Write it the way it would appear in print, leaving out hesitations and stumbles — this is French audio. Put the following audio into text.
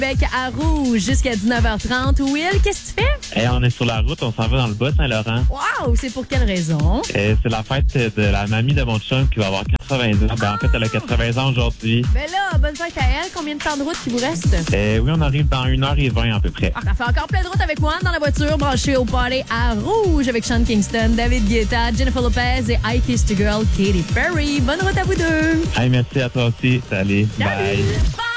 Bec à Rouge jusqu'à 19h30. Will, qu'est-ce que tu fais? On est sur la route, on s'en va dans le Bas-Saint-Laurent. Wow! C'est pour quelle raison? C'est la fête de la mamie de mon chum qui va avoir 80 ans. En fait, elle a 80 ans aujourd'hui. Ben là, bonne fête à elle. Combien de temps de route qui vous reste? Oui, on arrive dans 1h20 à peu près. Ça fait encore plein de route avec moi dans la voiture, branchée au party à Rouge avec Sean Kingston, David Guetta, Jennifer Lopez et I Kissed a Girl, Katy Perry. Bonne route à vous deux! Merci à toi aussi. Salut. Bye.